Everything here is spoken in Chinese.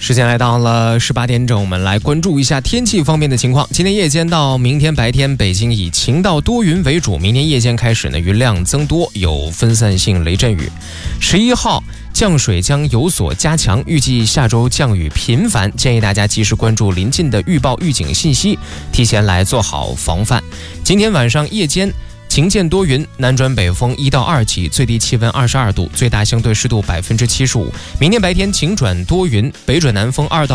时间来到了18点整，我们来关注一下天气方面的情况。今天夜间到明天白天，北京以晴到多云为主。明天夜间开始呢，云量增多，有分散性雷阵雨。11号降水将有所加强，预计下周降雨频繁，建议大家及时关注临近的预报预警信息，提前来做好防范。今天晚上夜间晴间多云，南转北风1到2级，最低气温22度，最大相对湿度75%。明天白天晴转多云，北转南风2到